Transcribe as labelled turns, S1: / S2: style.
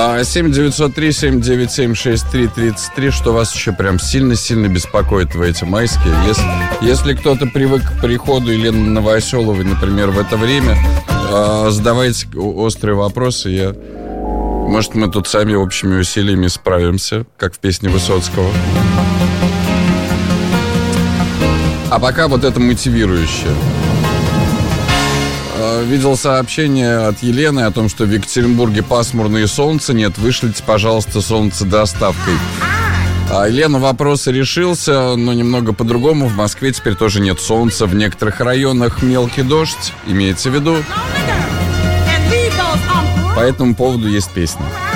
S1: 7-903-797-63-33. Что вас еще прям сильно-сильно беспокоит в эти майские? Если кто-то привык к приходу Елены Новоселовой, например, в это время, задавайте острые вопросы. Может, мы тут сами общими усилиями справимся, как в песне Высоцкого. А пока вот это мотивирующее. Видел сообщение от Елены о том, что в Екатеринбурге пасмурно и солнца нет. Вышлите, пожалуйста, солнце доставкой. Елена, вопрос решился, но немного по-другому. В Москве теперь тоже нет солнца. В некоторых районах мелкий дождь, имеется в виду. По этому поводу есть песня.